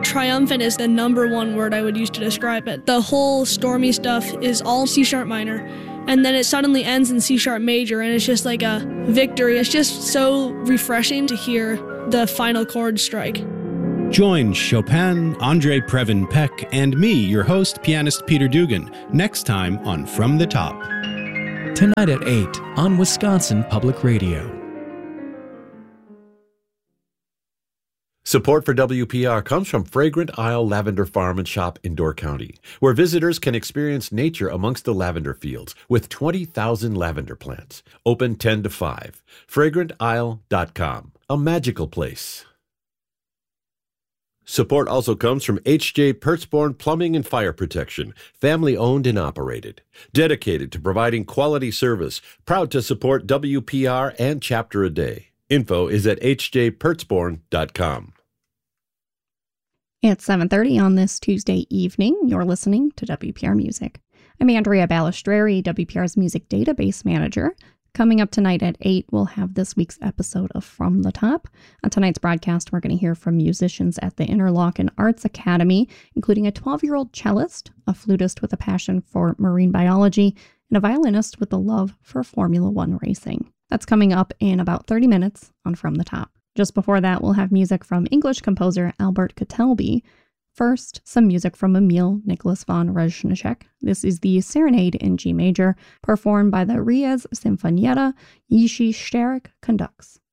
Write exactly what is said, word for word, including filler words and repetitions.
Triumphant is the number one word I would use to describe it. The whole stormy stuff is all C sharp minor, and then it suddenly ends in C sharp major, and it's just like a victory. It's just so refreshing to hear the final chord strike. Join Chopin, Andre Previn Peck, and me, your host, pianist Peter Dugan, next time on From the Top. Tonight at eight on Wisconsin Public Radio. Support for W P R comes from Fragrant Isle Lavender Farm and Shop in Door County, where visitors can experience nature amongst the lavender fields with twenty thousand lavender plants. Open ten to five. fragrant isle dot com. A magical place. Support also comes from H J Pertzborn Plumbing and Fire Protection, family owned and operated. Dedicated to providing quality service, proud to support W P R and Chapter a Day. Info is at h j pertzborn dot com. It's seven thirty on this Tuesday evening. You're listening to W P R Music. I'm Andrea Balistreri, W P R's Music Database Manager. Coming up tonight at eight, we'll have this week's episode of From the Top. On tonight's broadcast, we're going to hear from musicians at the Interlochen Arts Academy, including a twelve-year-old cellist, a flutist with a passion for marine biology, and a violinist with a love for Formula One racing. That's coming up in about thirty minutes on From the Top. Just before that, we'll have music from English composer Albert Kotelby. First, some music from Emil Nicholas von Reznicek. This is the Serenade in G major, performed by the Riez Sinfonietta. Yishi Sterik conducts.